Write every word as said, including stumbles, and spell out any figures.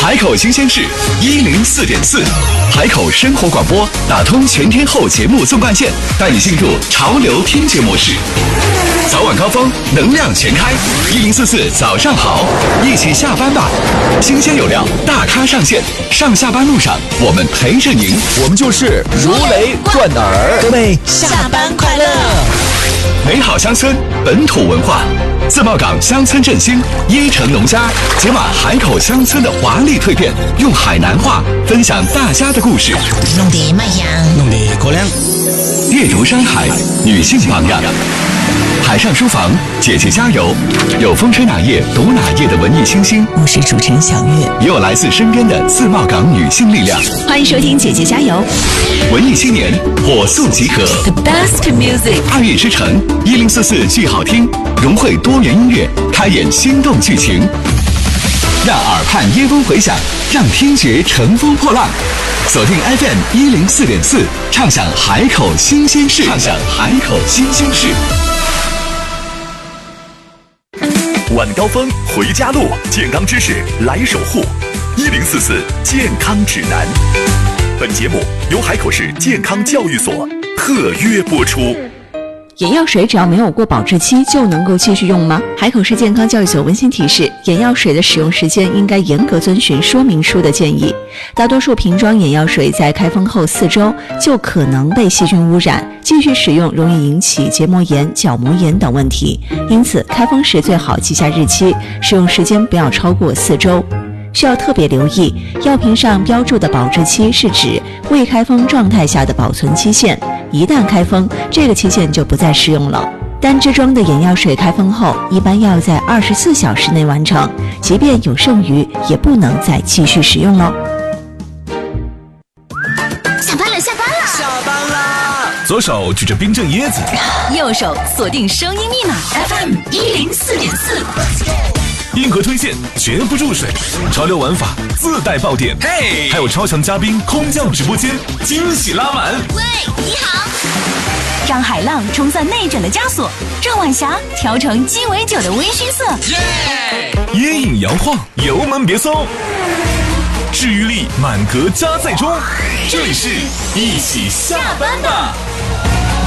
海口新鲜事一零四点四，海口生活广播打通全天候节目纵贯线，带你进入潮流听觉模式。早晚高峰，能量全开，一零四四早上好，一起下班吧。新鲜有料，大咖上线，上下班路上我们陪着您， 我们就是如雷贯耳。 各位下班快乐！ 美好乡村，本土文化。自贸港乡村振兴，椰城农家解码海口乡村的华丽蜕变，用海南话分享大家的故事。 弄得卖样， 弄得过量。 阅读山海，女性榜样。海上书房，姐姐加油！有风吹哪页读哪页的文艺清新， 我是主持人小月， 也有来自身边的自贸港女性力量。 欢迎收听姐姐加油！ 文艺青年火速集合 ，The best music， 二月之城一零四四剧好听，融汇多元音乐，开演心动剧情，让耳畔椰风回响，让听觉乘风破浪。锁定 F M 一零四点四，畅享海口新鲜事，畅享海口新鲜事。晚高峰回家路，健康知识来守护。一零四四健康指南。本节目由海口市健康教育所特约播出。 眼药水只要没有过保质期就能够继续用吗？海口市健康教育所温馨提示，眼药水的使用时间应该严格遵循说明书的建议。大多数瓶装眼药水在开封后四周就可能被细菌污染，继续使用容易引起结膜炎、角膜炎等问题，因此开封时最好记下日期，使用时间不要超过四周。需要特别留意，药瓶上标注的保质期是指未开封状态下的保存期限，一旦开封，这个期限就不再适用了。单支装的眼药水开封后，一般要在二十四小时内完成，即便有剩余，也不能再继续使用喽。 下班了，下班了， 下班啦！ 左手举着冰镇椰子， 右手锁定声音密码 F M 一零四点四。 硬核推荐绝不注水，潮流玩法自带爆点，嘿，还有超强嘉宾空降直播间，惊喜拉满。 喂，你好！ 让海浪冲散内卷的枷锁，郑晚霞调成鸡尾酒的微醺色， 耶！椰饮摇晃，油门别松，治愈力满格加载中。这里是一起下班吧。